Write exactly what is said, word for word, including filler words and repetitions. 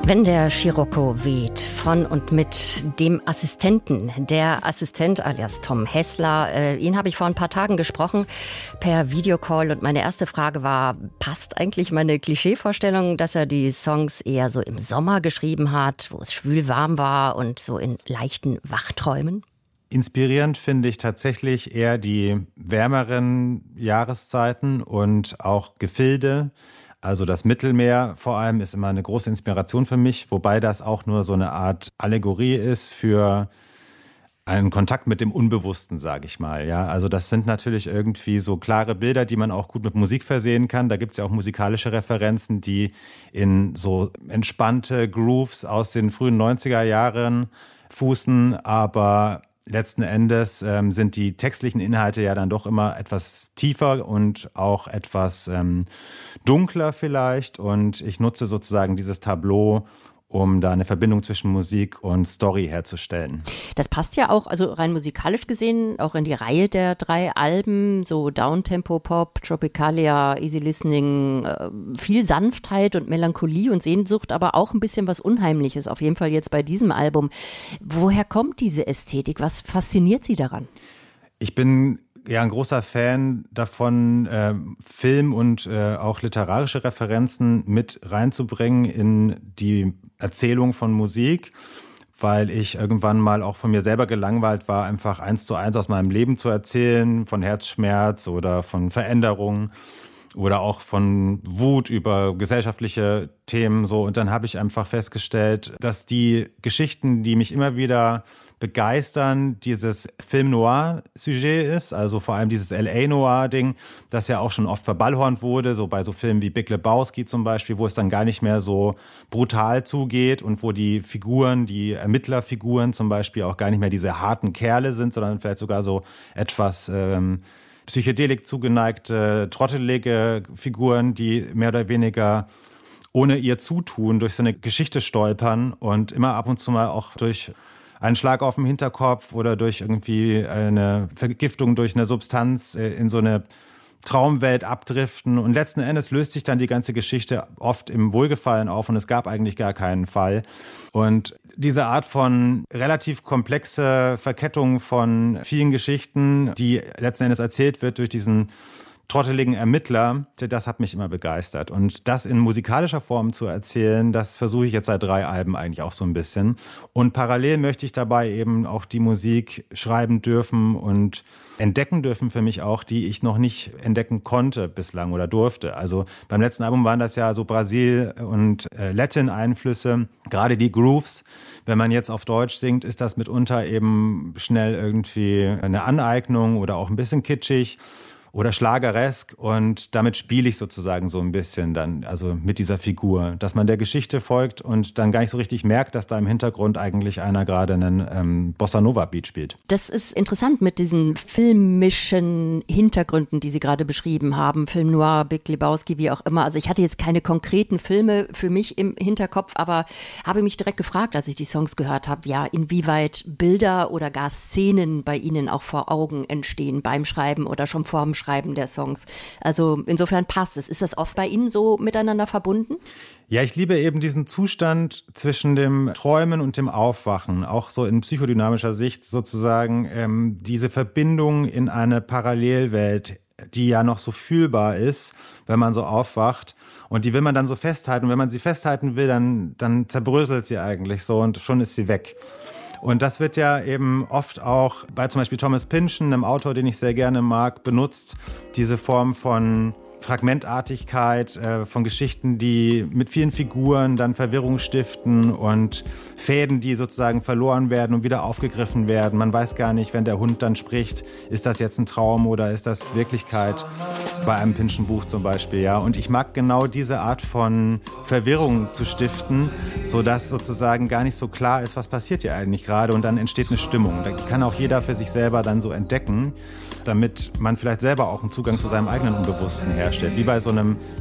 Wenn der Scirocco weht, von und mit dem Assistenten, der Assistent alias Tom Hessler, äh, ihn habe ich vor ein paar Tagen gesprochen per Videocall und meine erste Frage war, passt eigentlich meine Klischeevorstellung, dass er die Songs eher so im Sommer geschrieben hat, wo es schwül warm war und so in leichten Wachträumen? Inspirierend finde ich tatsächlich eher die wärmeren Jahreszeiten und auch Gefilde. Also das Mittelmeer vor allem ist immer eine große Inspiration für mich, wobei das auch nur so eine Art Allegorie ist für einen Kontakt mit dem Unbewussten, sage ich mal. Ja, also das sind natürlich irgendwie so klare Bilder, die man auch gut mit Musik versehen kann. Da gibt es ja auch musikalische Referenzen, die in so entspannte Grooves aus den frühen neunziger Jahren fußen, aber letzten Endes ähm, sind die textlichen Inhalte ja dann doch immer etwas tiefer und auch etwas ähm, dunkler vielleicht. Und ich nutze sozusagen dieses Tableau, um da eine Verbindung zwischen Musik und Story herzustellen. Das passt ja auch, also rein musikalisch gesehen, auch in die Reihe der drei Alben, so Downtempo-Pop, Tropicalia, Easy Listening, äh, viel Sanftheit und Melancholie und Sehnsucht, aber auch ein bisschen was Unheimliches, auf jeden Fall jetzt bei diesem Album. Woher kommt diese Ästhetik? Was fasziniert Sie daran? Ich bin ja ein großer Fan davon, äh, Film und äh, auch literarische Referenzen mit reinzubringen in die Erzählung von Musik, weil ich irgendwann mal auch von mir selber gelangweilt war, einfach eins zu eins aus meinem Leben zu erzählen, von Herzschmerz oder von Veränderungen oder auch von Wut über gesellschaftliche Themen so. Und dann habe ich einfach festgestellt, dass die Geschichten, die mich immer wieder begeistern, dieses Film-Noir-Sujet ist, also vor allem dieses L A-Noir-Ding, das ja auch schon oft verballhornt wurde, so bei so Filmen wie Big Lebowski zum Beispiel, wo es dann gar nicht mehr so brutal zugeht und wo die Figuren, die Ermittlerfiguren zum Beispiel auch gar nicht mehr diese harten Kerle sind, sondern vielleicht sogar so etwas ähm, psychedelik zugeneigte, trottelige Figuren, die mehr oder weniger ohne ihr Zutun durch so eine Geschichte stolpern und immer ab und zu mal auch durch einen Schlag auf den Hinterkopf oder durch irgendwie eine Vergiftung durch eine Substanz in so eine Traumwelt abdriften. Und letzten Endes löst sich dann die ganze Geschichte oft im Wohlgefallen auf und es gab eigentlich gar keinen Fall. Und diese Art von relativ komplexe Verkettung von vielen Geschichten, die letzten Endes erzählt wird durch diesen trotteligen Ermittler, das hat mich immer begeistert. Und das in musikalischer Form zu erzählen, das versuche ich jetzt seit drei Alben eigentlich auch so ein bisschen. Und parallel möchte ich dabei eben auch die Musik schreiben dürfen und entdecken dürfen für mich auch, die ich noch nicht entdecken konnte bislang oder durfte. Also beim letzten Album waren das ja so Brasil- und äh, Latin-Einflüsse, gerade die Grooves. Wenn man jetzt auf Deutsch singt, ist das mitunter eben schnell irgendwie eine Aneignung oder auch ein bisschen kitschig oder schlageresk und damit spiele ich sozusagen so ein bisschen dann, also mit dieser Figur, dass man der Geschichte folgt und dann gar nicht so richtig merkt, dass da im Hintergrund eigentlich einer gerade einen ähm, Bossa-Nova-Beat spielt. Das ist interessant mit diesen filmischen Hintergründen, die Sie gerade beschrieben haben, Film Noir, Big Lebowski, wie auch immer. Also ich hatte jetzt keine konkreten Filme für mich im Hinterkopf, aber habe mich direkt gefragt, als ich die Songs gehört habe, ja, inwieweit Bilder oder gar Szenen bei Ihnen auch vor Augen entstehen beim Schreiben oder schon vor dem Schreiben Schreiben der Songs. Also insofern passt es. Ist das oft bei Ihnen so miteinander verbunden? Ja, ich liebe eben diesen Zustand zwischen dem Träumen und dem Aufwachen, auch so in psychodynamischer Sicht sozusagen, ähm, diese Verbindung in eine Parallelwelt, die ja noch so fühlbar ist, wenn man so aufwacht. Und die will man dann so festhalten. Und wenn man sie festhalten will, dann, dann zerbröselt sie eigentlich so und schon ist sie weg. Und das wird ja eben oft auch bei zum Beispiel Thomas Pynchon, einem Autor, den ich sehr gerne mag, benutzt. Diese Form von Fragmentartigkeit, äh, von Geschichten, die mit vielen Figuren dann Verwirrung stiften und Fäden, die sozusagen verloren werden und wieder aufgegriffen werden. Man weiß gar nicht, wenn der Hund dann spricht, ist das jetzt ein Traum oder ist das Wirklichkeit? Bei einem Pynchon-Buch zum Beispiel, ja. Und ich mag genau diese Art von Verwirrung zu stiften, sodass sozusagen gar nicht so klar ist, was passiert hier eigentlich gerade und dann entsteht eine Stimmung. Da kann auch jeder für sich selber dann so entdecken, damit man vielleicht selber auch einen Zugang zu seinem eigenen Unbewussten herstellt. Wie bei so einem